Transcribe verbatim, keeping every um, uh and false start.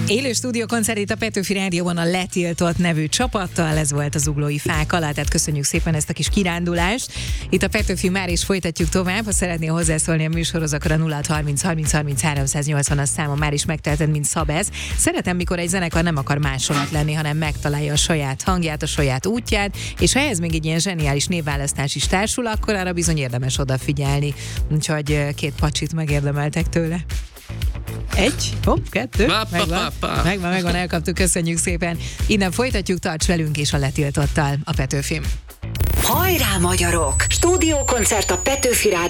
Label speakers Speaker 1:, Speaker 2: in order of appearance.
Speaker 1: Élő stúdiókoncert itt a Petőfi Rádióban a Letiltott nevű csapattal, ez volt a Zuglói Fák alá, tehát köszönjük szépen ezt a kis kirándulást. Itt a Petőfi már is folytatjuk tovább, ha szeretnél hozzászólni a műsorhoz, akkor a nulla harminc harminc harminc háromszáznyolcvan az száma, már is megteheted, mint Szabez. Szeretem, mikor egy zenekar nem akar másolat lenni, hanem megtalálja a saját hangját, a saját útját, és ha ehhez még egy ilyen zseniális névválasztás is társul, akkor arra bizony érdemes odafigyelni. Úgyhogy két pacsit megérdemeltek tőle. Egy, hopp, kettő, megvan, megvan, megvan, elkaptuk, köszönjük szépen. Innen folytatjuk, tarts velünk és a Letiltottal a Petőfin.
Speaker 2: Hajrá, magyarok! Stúdiókoncert a Petőfi Rádióban.